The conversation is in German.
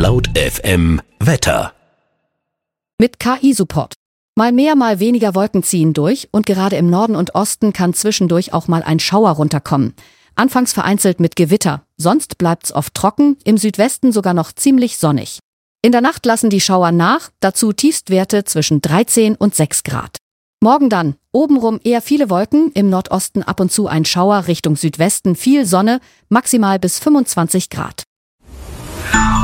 Laut FM Wetter. Mit KI-Support. Mal mehr, mal weniger Wolken ziehen durch und gerade im Norden und Osten kann zwischendurch auch mal ein Schauer runterkommen. Anfangs vereinzelt mit Gewitter, sonst bleibt's oft trocken, im Südwesten sogar noch ziemlich sonnig. In der Nacht lassen die Schauer nach, dazu Tiefstwerte zwischen 13 und 6 Grad. Morgen dann, obenrum eher viele Wolken, im Nordosten ab und zu ein Schauer, Richtung Südwesten viel Sonne, maximal bis 25 Grad.